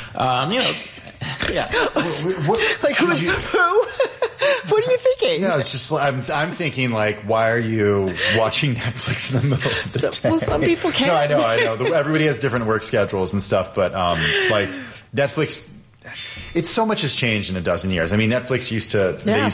Yeah. Like who's who? What are you thinking? No, it's just I'm thinking like, why are you watching Netflix in the middle of the day? Well, some people can't. No, I know. Everybody has different work schedules and stuff, but like Netflix, it's so much has changed in a dozen years. I mean, Netflix used to.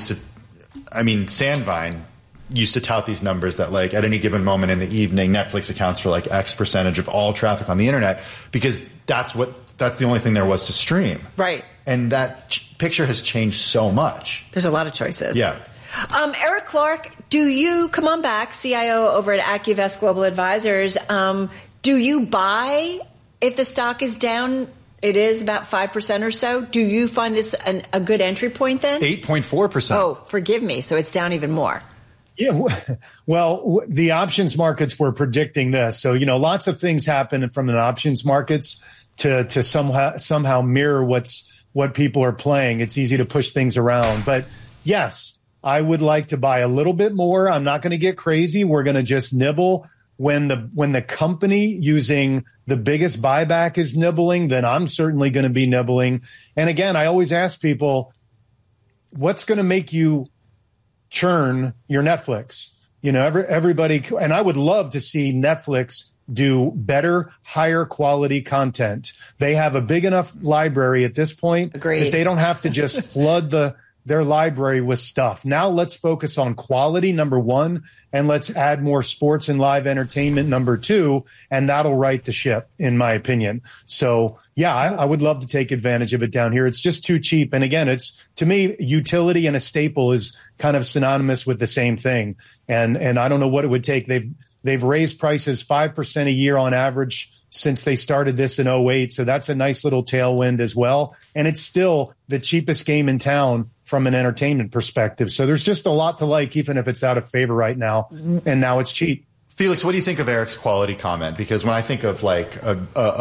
Sandvine used to tout these numbers that like at any given moment in the evening, Netflix accounts for like X percentage of all traffic on the internet because that's the only thing there was to stream. Right. And that picture has changed so much. There's a lot of choices. Yeah. Eric Clark, come on back, CIO over at AccuVest Global Advisors. Do you buy if the stock is down? It is about 5% or so. Do you find this a good entry point then? 8.4%. Oh, forgive me. So it's down even more. Yeah, well, the options markets were predicting this. So, lots of things happen from an options markets to somehow mirror what people are playing. It's easy to push things around. But yes, I would like to buy a little bit more. I'm not going to get crazy. We're going to just nibble. When the company using the biggest buyback is nibbling, then I'm certainly going to be nibbling. And again, I always ask people, what's going to make you churn your Netflix? Everybody, and I would love to see Netflix do better, higher quality content. They have a big enough library at this point Agreed. that they don't have to just flood their library with stuff. Now let's focus on quality, number one, and let's add more sports and live entertainment, number two, and that'll right the ship, in my opinion. So, yeah, I would love to take advantage of it down here. It's just too cheap. And again, to me, utility and a staple is kind of synonymous with the same thing. And I don't know what it would take. They've raised prices 5% a year on average since they started this in 2008. So that's a nice little tailwind as well. And it's still the cheapest game in town from an entertainment perspective. So there's just a lot to like, even if it's out of favor right now. And now it's cheap. Felix, what do you think of Eric's quality comment? Because when I think of like I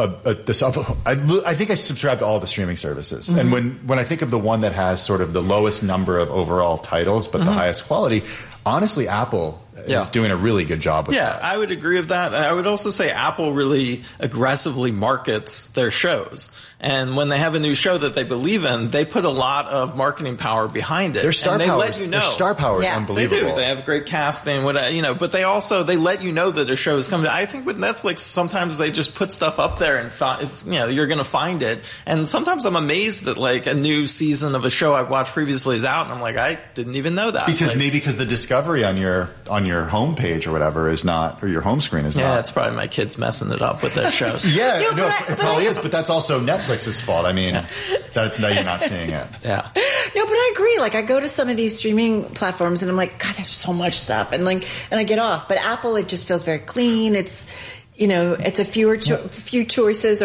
think I subscribe to all the streaming services. Mm-hmm. And when I think of the one that has sort of the lowest number of overall titles, but the highest quality, honestly, Apple is doing a really good job with that. Yeah, I would agree with that. And I would also say Apple really aggressively markets their shows. And when they have a new show that they believe in, they put a lot of marketing power behind it. Their star power, let you know. Their star power is unbelievable. They do. They have great casting, but they let you know that a show is coming. I think with Netflix, sometimes they just put stuff up there and you're going to find it. And sometimes I'm amazed that like a new season of a show I've watched previously is out, and I'm like, I didn't even know that. Because the discovery on your homepage or whatever is not, or your home screen is not. Yeah, it's probably my kids messing it up with their shows. It probably is, but that's also Netflix's fault. I mean, that's now you're not seeing it. Yeah. No, but I agree. Like I go to some of these streaming platforms and I'm like, God, there's so much stuff, and I get off. But Apple, it just feels very clean. It's it's a fewer choices.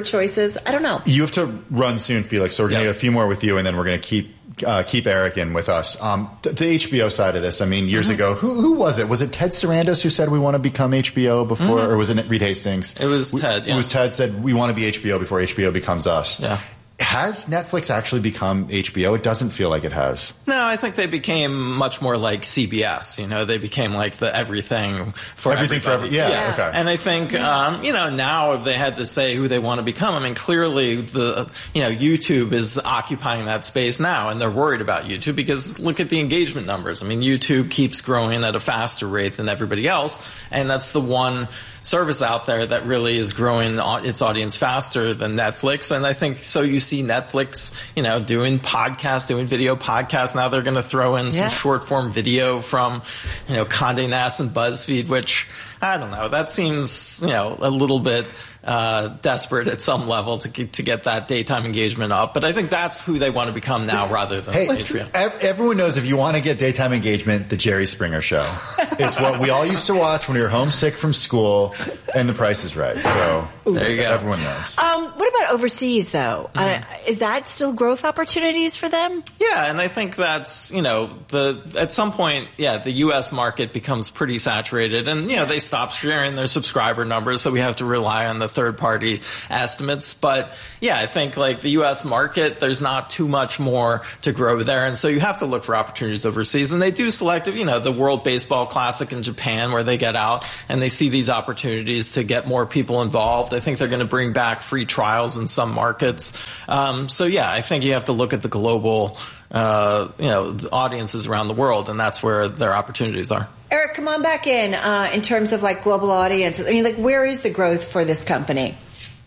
I don't know. You have to run soon, Felix. So we're going to get a few more with you, and then we're going to keep Eric in with us. The HBO side of this, I mean, years ago, who was it? Was it Ted Sarandos who said we want to become HBO before, or was it Reed Hastings? It was Ted. Yeah. It was Ted said we want to be HBO before HBO becomes us. Yeah. Has Netflix actually become HBO? It doesn't feel like it has. No, I think they became much more like CBS. They became like the everything for everybody. Yeah. Okay. And I think, now if they had to say who they want to become, I mean, clearly YouTube is occupying that space now, and they're worried about YouTube because look at the engagement numbers. I mean, YouTube keeps growing at a faster rate than everybody else, and that's the one service out there that really is growing its audience faster than Netflix. And I think so you see Netflix, doing podcasts, doing video podcasts. Now they're going to throw in some short form video from, Condé Nast and BuzzFeed, which I don't know. That seems, a little bit desperate at some level to get that daytime engagement up. But I think that's who they want to become now rather than HBO. Everyone knows if you want to get daytime engagement, the Jerry Springer Show. It's what we all used to watch when we were homesick from school, and The Price is Right. So there you go. Everyone knows. What about overseas, though? Is that still growth opportunities for them? Yeah, and I think that's, at some point, the U.S. market becomes pretty saturated. And, they stopped sharing their subscriber numbers, so we have to rely on the third-party estimates. But yeah, I think like the U.S. market, there's not too much more to grow there, and so you have to look for opportunities overseas. And they do select, the World Baseball Classic in Japan, where they get out and they see these opportunities to get more people involved. I think they're going to bring back free trials in some markets. So yeah, I think you have to look at the global the audiences around the world, and that's where their opportunities are. Eric, come on back in terms of like global audiences. I mean, like, where is the growth for this company?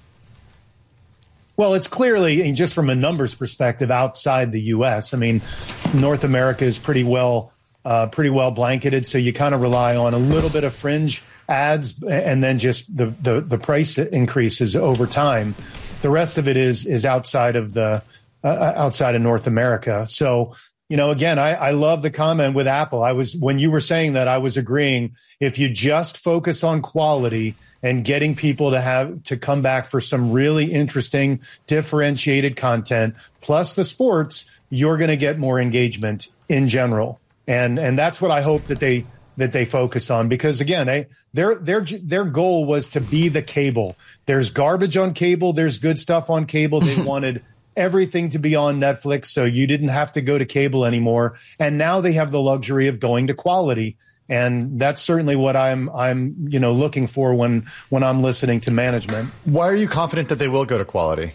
Well, it's clearly, just from a numbers perspective, outside the U.S. I mean, North America is pretty well blanketed, so you kind of rely on a little bit of fringe ads and then just the price increases over time. The rest of it is outside of North America. So, again, I love the comment with Apple. When you were saying that, I was agreeing. If you just focus on quality and getting people to come back for some really interesting, differentiated content, plus the sports, you're going to get more engagement in general. And that's what I hope that they focus on, because again, their goal was to be the cable. There's garbage on cable. There's good stuff on cable. They wanted everything to be on Netflix, so you didn't have to go to cable anymore. And now they have the luxury of going to quality. And that's certainly what I'm looking for when I'm listening to management. Why are you confident that they will go to quality?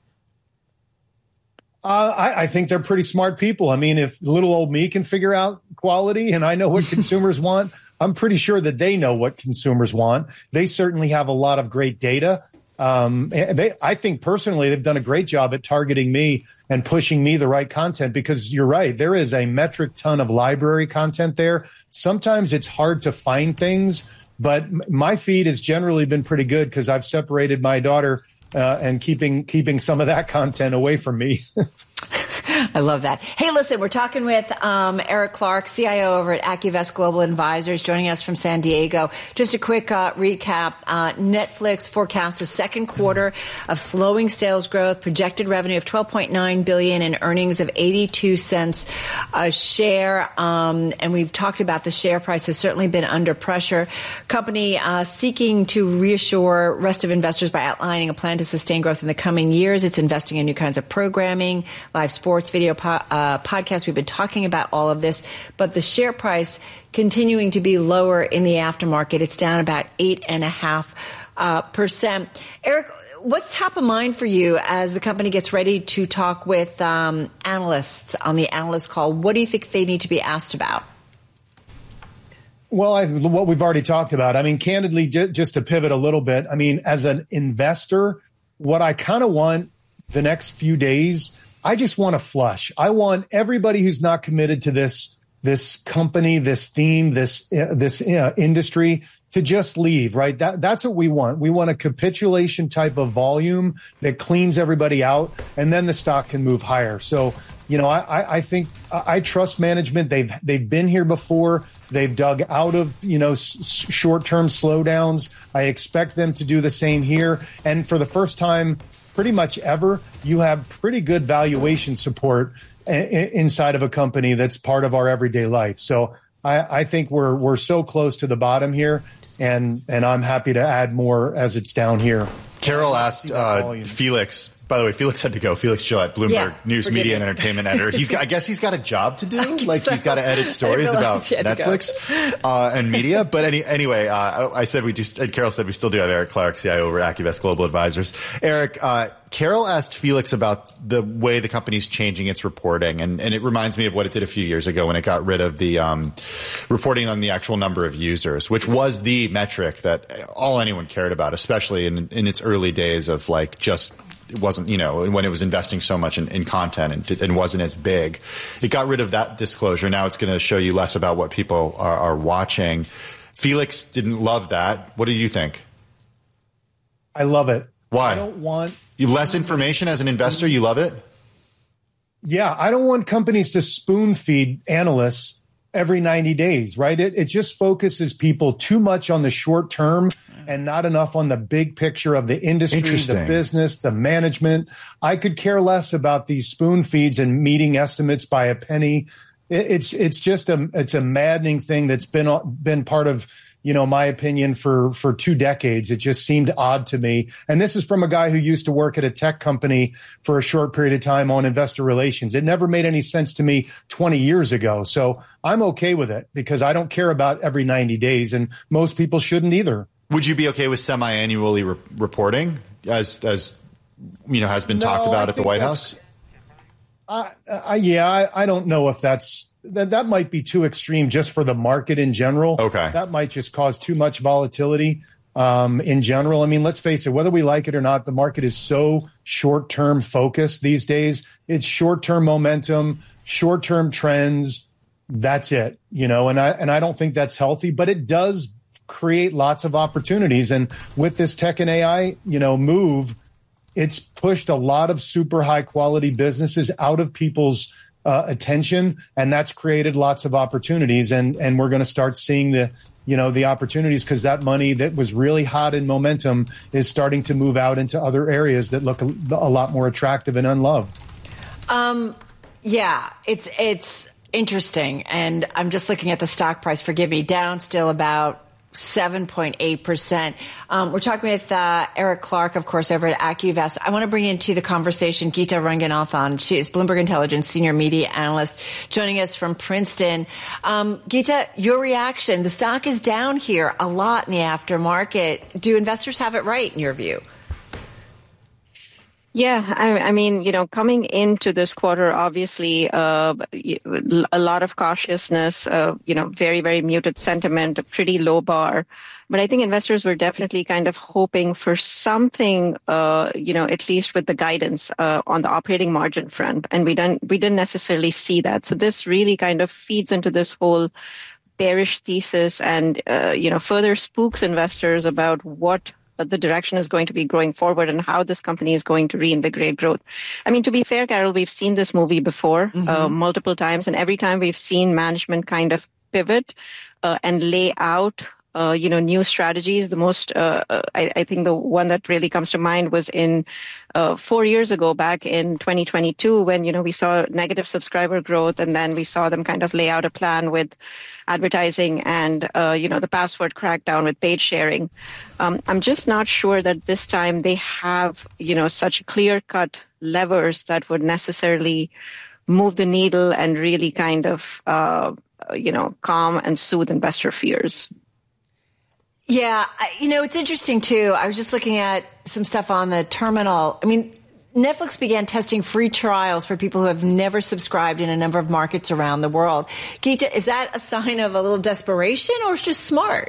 I think they're pretty smart people. I mean, if little old me can figure out quality and I know what consumers want, I'm pretty sure that they know what consumers want. They certainly have a lot of great data. I think personally they've done a great job at targeting me and pushing me the right content, because you're right. There is a metric ton of library content there. Sometimes it's hard to find things, but my feed has generally been pretty good because I've separated my daughter and keeping some of that content away from me. I love that. Hey, listen, we're talking with Eric Clark, CIO over at AccuVest Global Advisors, joining us from San Diego. Just a quick recap. Netflix forecasts a second quarter of slowing sales growth, projected revenue of $12.9 billion and earnings of 82 cents a share. And we've talked about the share price has certainly been under pressure. Company seeking to reassure rest of investors by outlining a plan to sustain growth in the coming years. It's investing in new kinds of programming, live sports, video podcast. We've been talking about all of this, but the share price continuing to be lower in the aftermarket. It's down about 8.5%. Eric, what's top of mind for you as the company gets ready to talk with analysts on the analyst call? What do you think they need to be asked about? Well, what we've already talked about. I mean, candidly, just to pivot a little bit, I mean, as an investor, what I kind of want the next few days, I just want to flush. I want everybody who's not committed to this company, this theme, this industry to just leave, right? That's what we want. We want a capitulation type of volume that cleans everybody out, and then the stock can move higher. So, I think I trust management. They've been here before. They've dug out of, short-term slowdowns. I expect them to do the same here. And for the first time pretty much ever, you have pretty good valuation support inside of a company that's part of our everyday life. So I think we're so close to the bottom here, and I'm happy to add more as it's down here. Carol asked Felix. By the way, Felix had to go. Felix Gillette, Bloomberg News Media and Entertainment editor. I guess he's got a job to do. Like he's got to edit stories about Netflix and media. But anyway, I said and Carol said we still do have Eric Clark, CIO over at AccuVest Global Advisors. Eric, Carol asked Felix about the way the company's changing its reporting, and it reminds me of what it did a few years ago when it got rid of the reporting on the actual number of users, which was the metric that all anyone cared about, especially in its early days of like just. It wasn't, when it was investing so much in content and wasn't as big. It got rid of that disclosure. Now it's going to show you less about what people are watching. Felix didn't love that. What do you think? I love it. Why? I don't want you less information as an investor. You love it? Yeah. I don't want companies to spoon feed analysts every 90 days, right? It just focuses people too much on the short term and not enough on the big picture of the industry, the business, the management. I could care less about these spoon feeds and meeting estimates by a penny. It's just a maddening thing that's been part of, my opinion for 2 decades. It just seemed odd to me. And this is from a guy who used to work at a tech company for a short period of time on investor relations. It never made any sense to me 20 years ago. So I'm okay with it because I don't care about every 90 days and most people shouldn't either. Would you be okay with semi-annually reporting as has been talked about at the White House? I don't know if that might be too extreme just for the market in general. Okay. That might just cause too much volatility in general. I mean, let's face it, whether we like it or not, the market is so short-term focused these days. It's short-term momentum, short-term trends. That's it, and I don't think that's healthy, but it does create lots of opportunities. And with this tech and AI, move, it's pushed a lot of super high quality businesses out of people's attention, and that's created lots of opportunities. And we're going to start seeing the opportunities because that money that was really hot in momentum is starting to move out into other areas that look a lot more attractive and unloved. Yeah, it's interesting. And I'm just looking at the stock price, forgive me, down still about 7.8%. We're talking with Eric Clark, of course, over at AccuVest. I want to bring into the conversation Geeta Ranganathan. She is Bloomberg Intelligence Senior Media Analyst, joining us from Princeton. Geeta, your reaction. The stock is down here a lot in the aftermarket. Do investors have it right, in your view? Yeah, I mean, coming into this quarter, obviously, a lot of cautiousness, very, very muted sentiment, a pretty low bar. But I think investors were definitely kind of hoping for something, at least with the guidance on the operating margin front. And we didn't necessarily see that. So this really kind of feeds into this whole bearish thesis and, further spooks investors about what the direction is going to be going forward and how this company is going to reinvigorate growth. I mean, to be fair, Carol, we've seen this movie before multiple times, and every time we've seen management kind of pivot and lay out new strategies. The most, I think the one that really comes to mind was in 4 years ago, back in 2022, when, we saw negative subscriber growth, and then we saw them kind of lay out a plan with advertising and, the password crackdown with paid sharing. I'm just not sure that this time they have, such clear-cut levers that would necessarily move the needle and really kind of, calm and soothe investor fears. Yeah, it's interesting, too. I was just looking at some stuff on the terminal. I mean, Netflix began testing free trials for people who have never subscribed in a number of markets around the world. Geeta, is that a sign of a little desperation or it's just smart?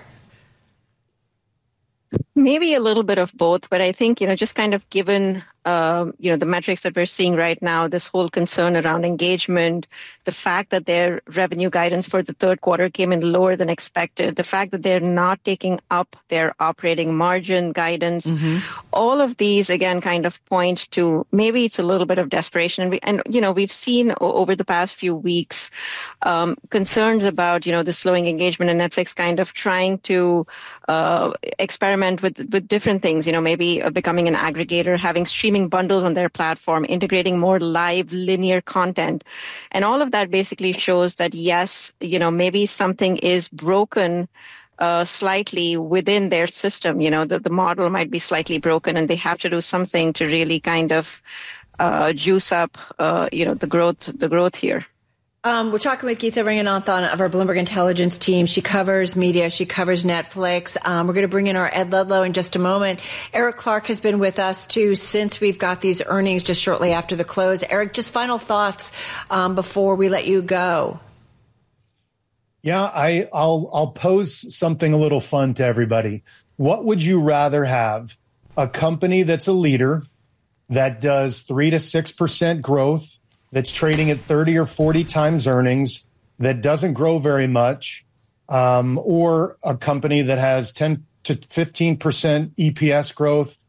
Maybe a little bit of both, but I think, just kind of given, the metrics that we're seeing right now, this whole concern around engagement, the fact that their revenue guidance for the third quarter came in lower than expected, the fact that they're not taking up their operating margin guidance, all of these, again, kind of point to maybe it's a little bit of desperation. And we've seen over the past few weeks concerns about, the slowing engagement and Netflix kind of trying to experiment with different things, maybe becoming an aggregator, having streaming bundles on their platform, integrating more live linear content. And all of that basically shows that, yes, maybe something is broken slightly within their system. The model might be slightly broken and they have to do something to really kind of juice up, the growth here. We're talking with Geeta Ranganathan of our Bloomberg Intelligence team. She covers media. She covers Netflix. We're going to bring in our Ed Ludlow in just a moment. Eric Clark has been with us, too, since we've got these earnings just shortly after the close. Eric, just final thoughts before we let you go. Yeah, I'll pose something a little fun to everybody. What would you rather have? A company that's a leader that does 3 to 6% growth, that's trading at 30 or 40 times earnings, that doesn't grow very much, or a company that has 10 to 15% EPS growth,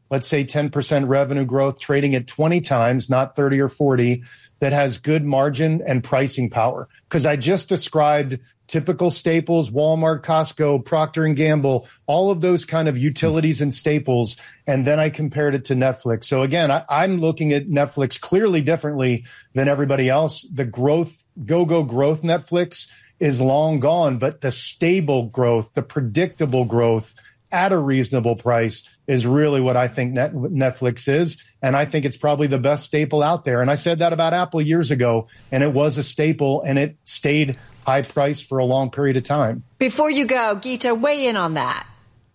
let's say 10% revenue growth, trading at 20 times, not 30 or 40, that has good margin and pricing power. Because I just described typical staples, Walmart, Costco, Procter & Gamble, all of those kind of utilities and staples. And then I compared it to Netflix. So again, I'm looking at Netflix clearly differently than everybody else. The growth, go growth Netflix is long gone, but the stable growth, the predictable growth at a reasonable price is really what I think Netflix is. And I think it's probably the best staple out there. And I said that about Apple years ago, and it was a staple, and it stayed high price for a long period of time. Before you go, Geeta, weigh in on that.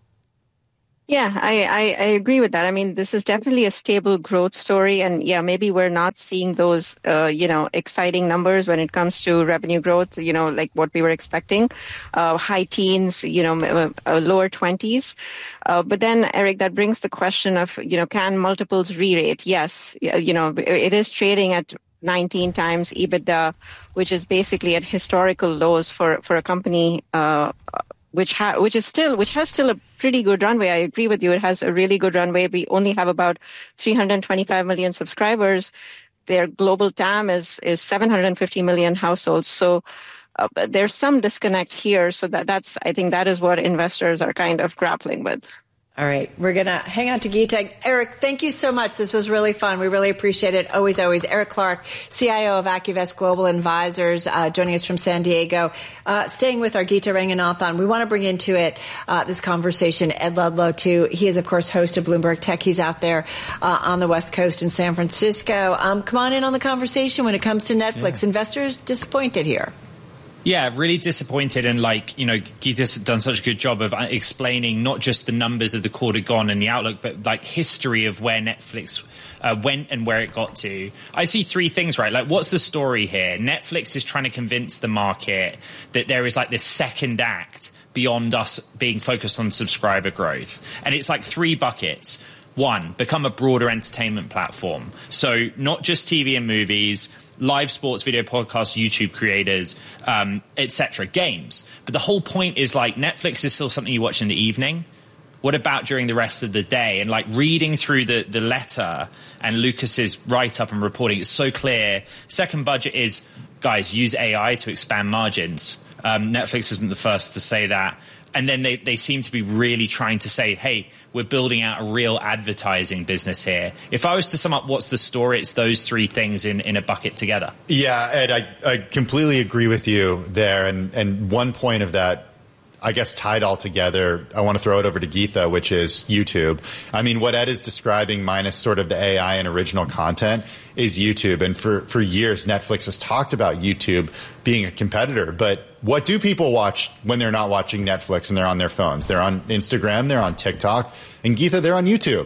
Yeah, I agree with that. I mean, this is definitely a stable growth story. And yeah, maybe we're not seeing those, exciting numbers when it comes to revenue growth, like what we were expecting, high teens, lower 20s. But then, Eric, that brings the question of, can multiples re-rate? Yes, it is trading at 19 times EBITDA, which is basically at historical lows for a company, which has still a pretty good runway. I agree with you. It has a really good runway. We only have about 325 million subscribers. Their global TAM is 750 million households. So there's some disconnect here. So I think that is what investors are kind of grappling with. All right. We're going to hang on to Geeta. Eric, thank you so much. This was really fun. We really appreciate it. Always. Eric Clark, CIO of AccuVest Global Advisors, joining us from San Diego. Staying with our Geeta Ranganathan, we want to bring into it this conversation Ed Ludlow, too. He is, of course, host of Bloomberg Tech. He's out there on the West Coast in San Francisco. Come on in on the conversation when it comes to Netflix. Yeah. Investors disappointed here. Yeah, really disappointed. And Geeta's done such a good job of explaining not just the numbers of the quarter gone and the outlook, but history of where Netflix went and where it got to. I see three things, right? What's the story here? Netflix is trying to convince the market that there is this second act beyond us being focused on subscriber growth. And it's three buckets. One, become a broader entertainment platform. So not just TV and movies, live sports, video podcasts, YouTube creators, etc., games. But the whole point is Netflix is still something you watch in the evening. What about during the rest of the day? And reading through the letter and Lucas's write-up and reporting, it's so clear. Second budget is, guys, use AI to expand margins. Netflix isn't the first to say that. And then they seem to be really trying to say, hey, we're building out a real advertising business here. If I was to sum up what's the story, it's those three things in a bucket together. Yeah, Ed, I completely agree with you there. And one point of that, I guess, tied all together, I want to throw it over to Geeta, which is YouTube. I mean, what Ed is describing minus sort of the AI and original content is YouTube. And for years, Netflix has talked about YouTube being a competitor. But what do people watch when they're not watching Netflix and they're on their phones? They're on Instagram, they're on TikTok, and Geeta, they're on YouTube.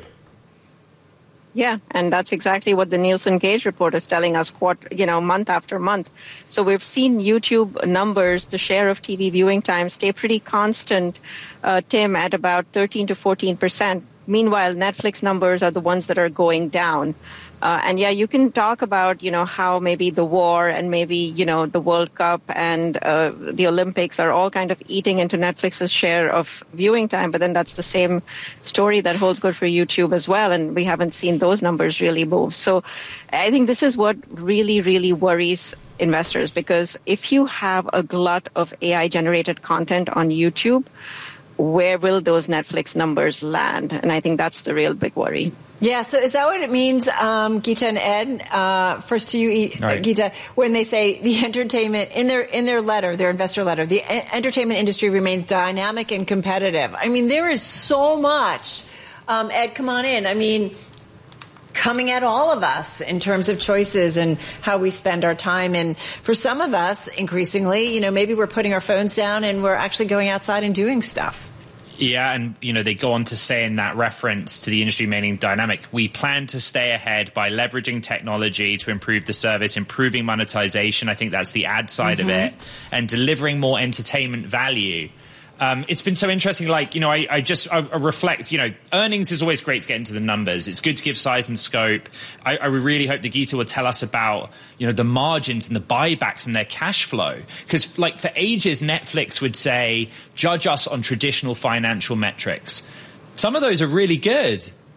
Yeah, and that's exactly what the Nielsen Gauge report is telling us, month after month. So we've seen YouTube numbers, the share of TV viewing time, stay pretty constant, Tim, at about 13 to 14%. Meanwhile, Netflix numbers are the ones that are going down. And yeah, you can talk about, how maybe the war and maybe, the World Cup and the Olympics are all kind of eating into Netflix's share of viewing time. But then that's the same story that holds good for YouTube as well. And we haven't seen those numbers really move. So I think this is what really, really worries investors, because if you have a glut of AI generated content on YouTube, where will those Netflix numbers land? And I think that's the real big worry. Yeah, so is that what it means, Geeta and Ed? First to you, right. Geeta, when they say the entertainment, in their letter, their investor letter, the entertainment industry remains dynamic and competitive. I mean, there is so much. Ed, come on in. I mean, coming at all of us in terms of choices and how we spend our time. And for some of us, increasingly, maybe we're putting our phones down and we're actually going outside and doing stuff. Yeah, and, they go on to say in that reference to the industry remaining dynamic, we plan to stay ahead by leveraging technology to improve the service, improving monetization. I think that's the ad side of it, and delivering more entertainment value. It's been so interesting. I reflect, earnings is always great to get into the numbers. It's good to give size and scope. I really hope that Geeta will tell us about, the margins and the buybacks and their cash flow. Because for ages, Netflix would say, judge us on traditional financial metrics. Some of those are really good.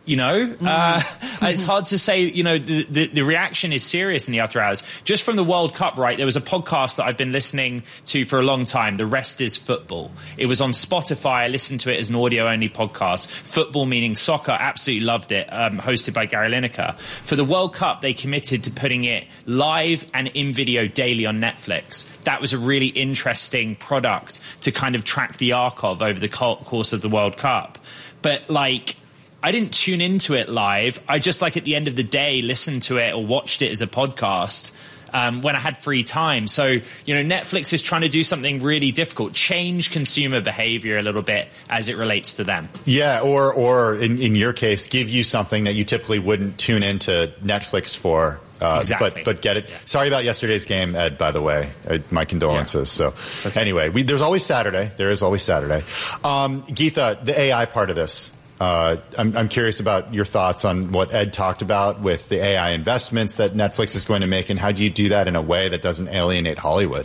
It's hard to say, the reaction is serious in the after hours. Just from the World Cup, right, there was a podcast that I've been listening to for a long time, The Rest is Football. It was on Spotify. I listened to it as an audio-only podcast. Football meaning soccer, absolutely loved it, hosted by Gary Lineker. For the World Cup, they committed to putting it live and in video daily on Netflix. That was a really interesting product to kind of track the arc of over the course of the World Cup. But, I didn't tune into it live. I just, at the end of the day, listened to it or watched it as a podcast when I had free time. So, Netflix is trying to do something really difficult, change consumer behavior a little bit as it relates to them. Yeah, or in your case, give you something that you typically wouldn't tune into Netflix for. Exactly. But get it. Yeah. Sorry about yesterday's game, Ed, by the way. My condolences. Yeah. So anyway, there's always Saturday. There is always Saturday. Geetha, the AI part of this. I'm curious about your thoughts on what Ed talked about with the AI investments that Netflix is going to make, and how do you do that in a way that doesn't alienate Hollywood?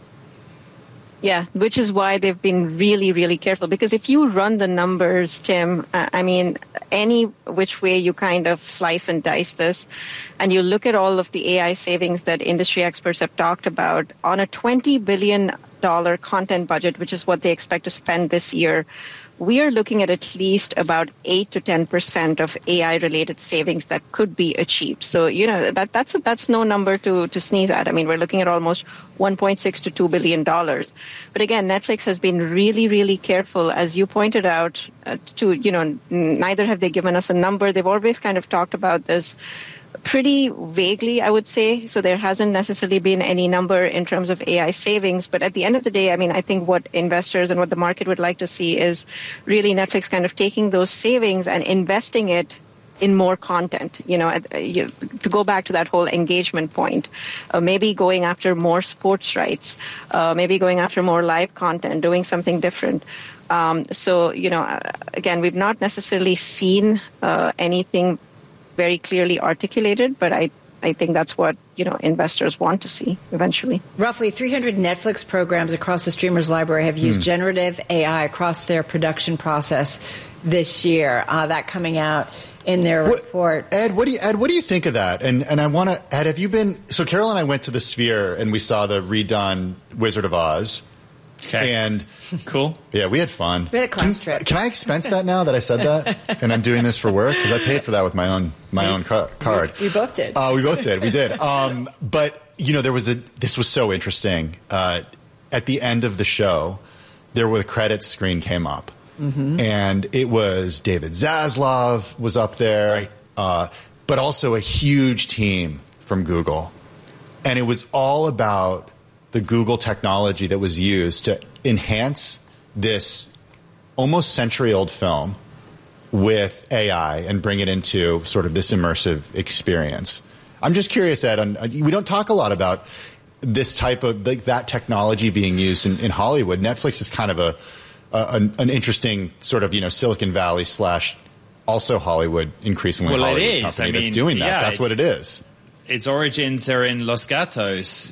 Yeah, which is why they've been really, really careful. Because if you run the numbers, Tim, any which way you kind of slice and dice this, and you look at all of the AI savings that industry experts have talked about on a $20 billion content budget, which is what they expect to spend this year, we are looking at least about 8 to 10% of AI-related savings that could be achieved. So, that's no number to sneeze at. We're looking at almost $1.6 to $2 billion. But again, Netflix has been really, really careful, as you pointed out, neither have they given us a number. They've always kind of talked about this pretty vaguely, I would say. So there hasn't necessarily been any number in terms of AI savings. But at the end of the day, I think what investors and what the market would like to see is really Netflix kind of taking those savings and investing it in more content, to go back to that whole engagement point, maybe going after more sports rights, maybe going after more live content, doing something different. Again, we've not necessarily seen anything very clearly articulated, but I think that's what investors want to see eventually. Roughly 300 Netflix programs across the streamer's library have used generative AI across their production process this year. That coming out in their report. Ed, what do you think of that? And I want to, Ed, have you been? So Carol and I went to the Sphere and we saw the redone Wizard of Oz. Okay. And cool. Yeah, we had fun. We had a class trip. Can I expense that now that I said that? And I'm doing this for work? Because I paid for that with my own card. We both did. We both did. We did. But this was so interesting. At the end of the show, the credits screen came up. Mm-hmm. And it was David Zaslav was up there. Right. But also a huge team from Google. And it was all about the Google technology that was used to enhance this almost century-old film with AI and bring it into sort of this immersive experience. I'm just curious, Ed, we don't talk a lot about this type of that technology being used in Hollywood. Netflix is kind of an interesting sort of Silicon Valley / also Hollywood, increasingly Hollywood company that's doing that. Yeah, that's what it is. Its origins are in Los Gatos,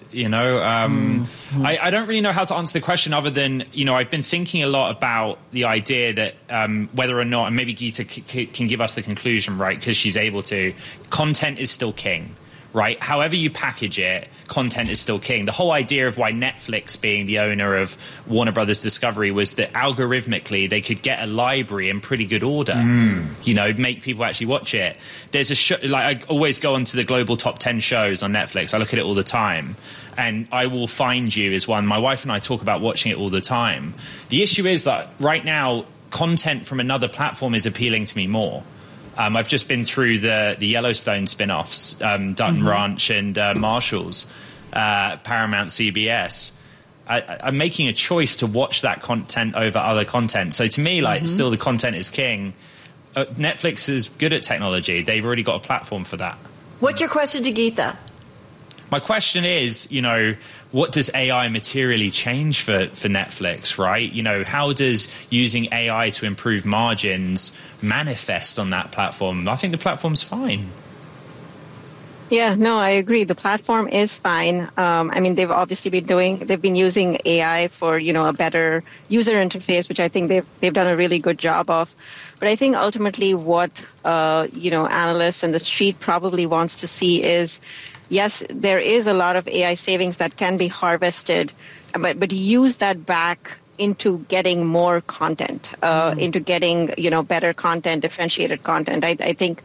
I don't really know how to answer the question other than, I've been thinking a lot about the idea that whether or not, and maybe Geetha can give us the conclusion, right, because she's able to, content is still king. Right? However you package it, content is still king. The whole idea of why Netflix, being the owner of Warner Brothers Discovery, was that algorithmically they could get a library in pretty good order, make people actually watch it. There's a show, I always go onto the global top 10 shows on Netflix. I look at it all the time. And I Will Find You is one. My wife and I talk about watching it all the time. The issue is that right now, content from another platform is appealing to me more. I've just been through the Yellowstone spin-offs, Dutton Ranch and Marshall's, Paramount CBS. I'm making a choice to watch that content over other content. So to me, still the content is king. Netflix is good at technology. They've already got a platform for that. What's your question to Geetha? My question is, what does AI materially change for Netflix, right? How does using AI to improve margins manifest on that platform? I think the platform's fine. Yeah, no, I agree. The platform is fine. I mean, they've been using AI for, a better user interface, which I think they've done a really good job of. But I think ultimately what, analysts and the street probably wants to see is, yes, there is a lot of AI savings that can be harvested, but use that back into getting more content, into getting, better content, differentiated content. I think,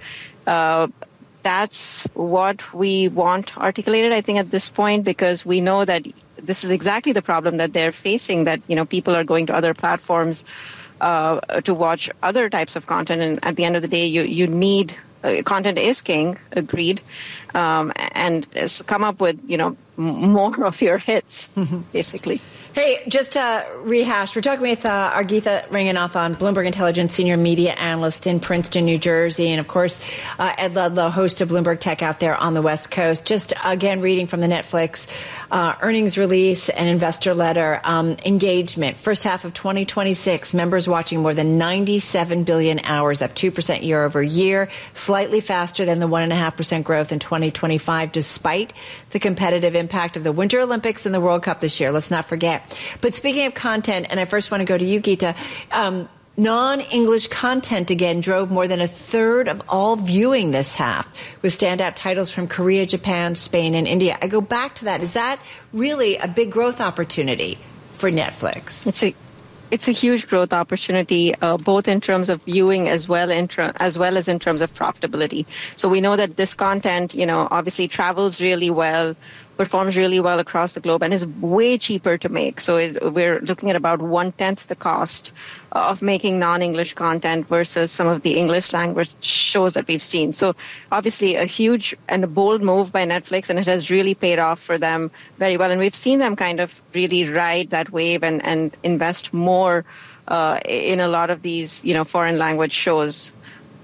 that's what we want articulated, I think, at this point, because we know that this is exactly the problem that they're facing, that, people are going to other platforms to watch other types of content. And at the end of the day, you need content is king, agreed. And so come up with, more of your hits, basically. Hey, just to rehash, we're talking with Argeetha Ranganathan, Bloomberg Intelligence Senior Media Analyst in Princeton, New Jersey, and of course, Ed Ludlow, host of Bloomberg Tech out there on the West Coast. Just again, reading from the Netflix earnings release and investor letter, engagement. First half of 2026, members watching more than 97 billion hours, up 2% year over year, slightly faster than the 1.5% growth in 2025, despite the competitive impact of the Winter Olympics and the World Cup this year. Let's not forget. But speaking of content, and I first want to go to you, Geeta, non-English content again drove more than a third of all viewing this half, with standout titles from Korea, Japan, Spain, and India. I go back to that. Is that really a big growth opportunity for Netflix? It's a huge growth opportunity, both in terms of viewing as well as in terms of profitability. So we know that this content, obviously travels really well, performs really well across the globe, and is way cheaper to make. So we're looking at about 1/10 the cost of making non-English content versus some of the English language shows that we've seen. So obviously a huge and a bold move by Netflix, and it has really paid off for them very well. And we've seen them kind of really ride that wave and invest more in a lot of these, foreign language shows.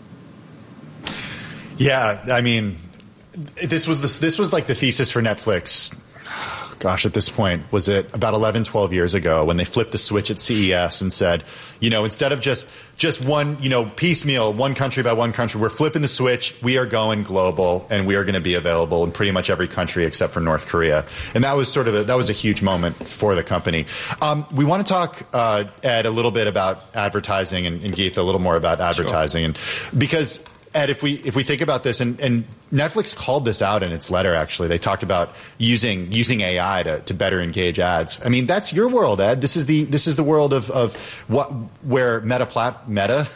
Yeah, I mean, this was like the thesis for Netflix. Gosh, at this point, was it about 11, 12 years ago when they flipped the switch at CES and said, instead of just one, piecemeal, one country by one country, we're flipping the switch. We are going global, and we are going to be available in pretty much every country except for North Korea. And that was that was a huge moment for the company. We want to talk, Ed, a little bit about advertising, and Geeta a little more about advertising, and because Ed, if we think about this, and Netflix called this out in its letter, actually, they talked about using AI to better engage ads. I mean, that's your world, Ed. This is the world of where Meta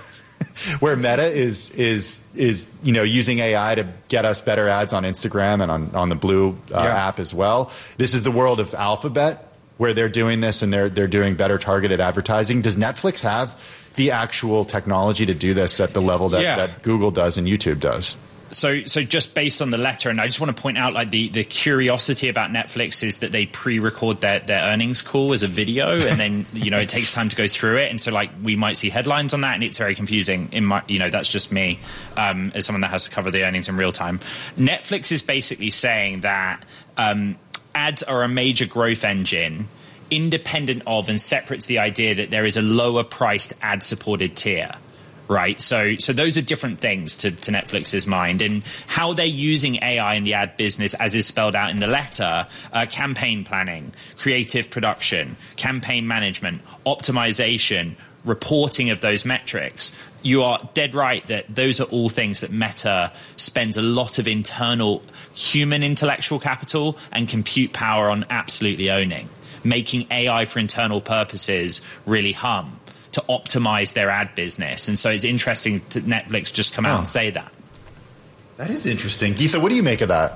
is using AI to get us better ads on Instagram and on the Blue app as well. This is the world of Alphabet, where they're doing this and they're doing better targeted advertising. Does Netflix have the actual technology to do this at the level that Google does and YouTube does? So just based on the letter, and I just want to point out, like, the curiosity about Netflix is that they pre-record their earnings call as a video, and then it takes time to go through it, and so we might see headlines on that, and it's very confusing. That's just me as someone that has to cover the earnings in real time. Netflix is basically saying that ads are a major growth engine, independent of and separate to the idea that there is a lower priced ad supported tier, right? So those are different things to Netflix's mind, and how they're using AI in the ad business, as is spelled out in the letter: campaign planning, creative production, campaign management, optimization, reporting of those metrics. You are dead right that those are all things that Meta spends a lot of internal human intellectual capital and compute power on absolutely owning, making AI for internal purposes really hum to optimize their ad business. And so it's interesting that Netflix just come out and say that. That is interesting. Geeta, what do you make of that?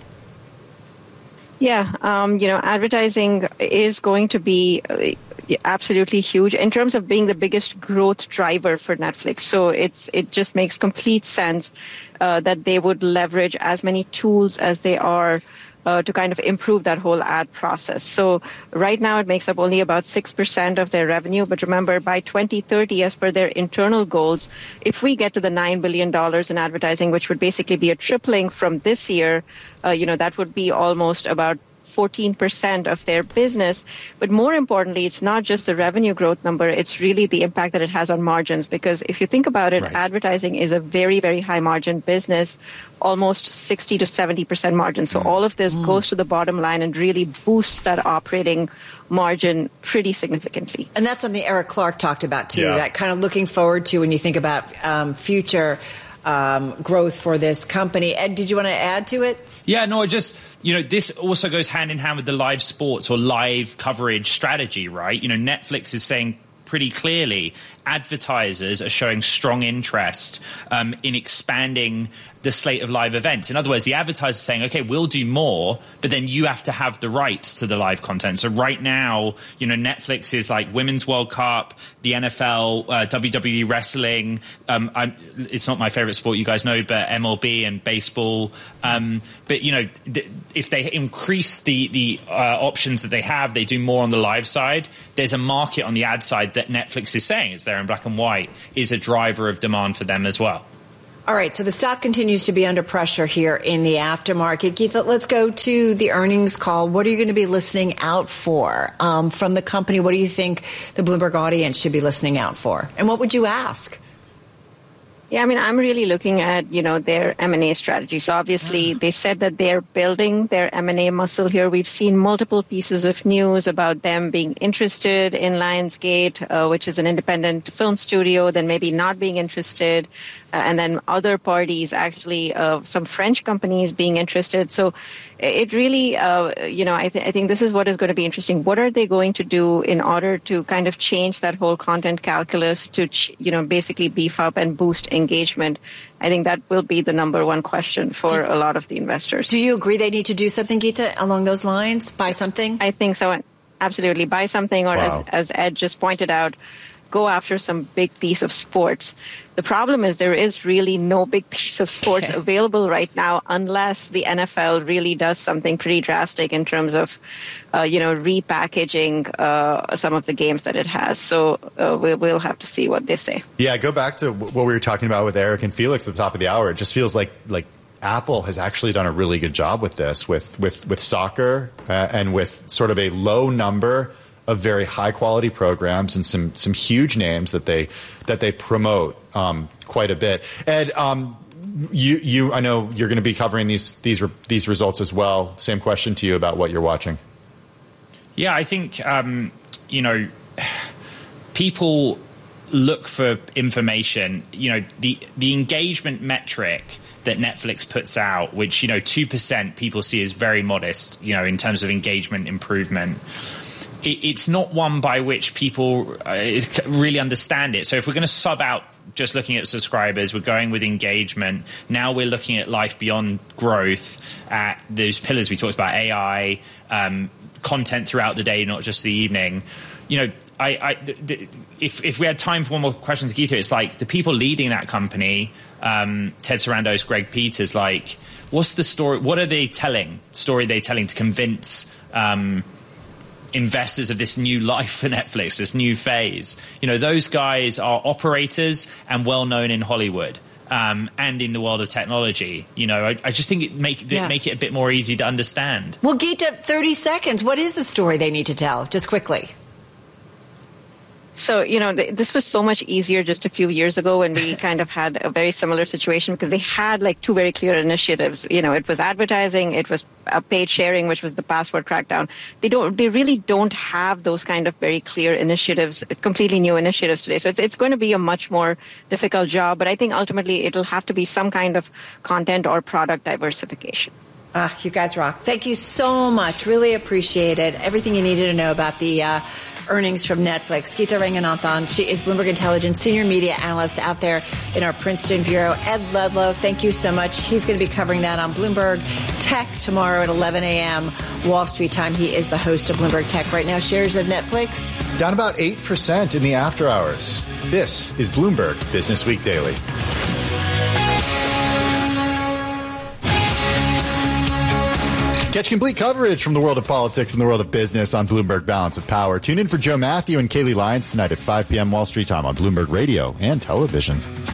Yeah, advertising is going to be absolutely huge in terms of being the biggest growth driver for Netflix. So it just makes complete sense that they would leverage as many tools as they are to kind of improve that whole ad process. So right now it makes up only about 6% of their revenue. But remember, by 2030, as per their internal goals, if we get to the $9 billion in advertising, which would basically be a tripling from this year, that would be almost about 14% of their business. But more importantly, it's not just the revenue growth number. It's really the impact that it has on margins. Because if you think about it, right, advertising is a very, very high margin business, almost 60 to 70% margin. So all of this goes to the bottom line and really boosts that operating margin pretty significantly. And that's something Eric Clark talked about too, that kind of looking forward to when you think about future growth for this company. Ed, did you want to add to it? Yeah, no, this also goes hand in hand with the live sports or live coverage strategy, right? Netflix is saying pretty clearly advertisers are showing strong interest in expanding the slate of live events. In other words, the advertisers are saying, okay, we'll do more, but then you have to have the rights to the live content. So right now, Netflix is like Women's World Cup, the NFL, WWE wrestling. It's not my favorite sport, you guys know, but MLB and baseball. But, if they increase the options that they have, they do more on the live side. There's a market on the ad side that Netflix is saying, it's there in black and white, is a driver of demand for them as well. All right, so the stock continues to be under pressure here in the aftermarket. Keith, let's go to the earnings call. What are you going to be listening out for from the company? What do you think the Bloomberg audience should be listening out for? And what would you ask? Yeah, I'm really looking at, their M&A strategy. So obviously they said that they're building their M&A muscle here. We've seen multiple pieces of news about them being interested in Lionsgate, which is an independent film studio, then maybe not being interested. And then other parties, actually, some French companies being interested. So it really, I think this is what is going to be interesting. What are they going to do in order to kind of change that whole content calculus to, basically beef up and boost engagement? I think that will be the number one question for a lot of the investors. Do you agree they need to do something, Geeta, along those lines? Buy something? I think so. Absolutely. Buy something, or as Ed just pointed out, go after some big piece of sports. The problem is there is really no big piece of sports available right now unless the NFL really does something pretty drastic in terms of, repackaging some of the games that it has. So we'll have to see what they say. Yeah, go back to what we were talking about with Eric and Felix at the top of the hour. It just feels like Apple has actually done a really good job with this, with soccer and with sort of a low number of very high quality programs and some huge names that they promote quite a bit. Ed, you I know you're going to be covering these results as well. Same question to you about what you're watching. Yeah, I think people look for information. The engagement metric that Netflix puts out, which 2% people see as very modest, in terms of engagement improvement. It's not one by which people really understand it. So if we're going to sub out just looking at subscribers, we're going with engagement. Now we're looking at life beyond growth, at those pillars we talked about, AI, content throughout the day, not just the evening. If we had time for one more question to Geeta, it's like the people leading that company, Ted Sarandos, Greg Peters, like, what's the story? What are they telling? Story they telling to convince investors of this new life for Netflix, this new phase? Those guys are operators and well known in Hollywood. And in the world of technology, I just think it make it a bit more easy to understand. Well, Geeta, 30 seconds. What is the story they need to tell? Just quickly. So, this was so much easier just a few years ago when we kind of had a very similar situation because they had like two very clear initiatives. It was advertising, it was paid sharing, which was the password crackdown. They really don't have those kind of very clear initiatives, completely new initiatives today. So it's going to be a much more difficult job. But I think ultimately it'll have to be some kind of content or product diversification. You guys rock. Thank you so much. Really appreciate it. Everything you needed to know about the earnings from Netflix. Geeta Ranganathan, she is Bloomberg Intelligence senior media analyst out there in our Princeton bureau. Ed Ludlow, thank you so much. He's going to be covering that on Bloomberg Tech tomorrow at 11 a.m. Wall Street time. He is the host of Bloomberg Tech. Right now, shares of Netflix down about 8% in the after hours. This is Bloomberg Business Week Daily. Catch complete coverage from the world of politics and the world of business on Bloomberg Balance of Power. Tune in for Joe Matthew and Kaylee Lyons tonight at 5 p.m. Wall Street time on Bloomberg Radio and television.